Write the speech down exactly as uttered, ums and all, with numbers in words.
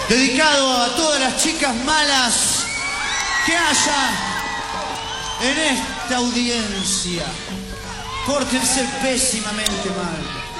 dedicado a todas las chicas malas que haya en esta audiencia. Pórtense pésimamente mal.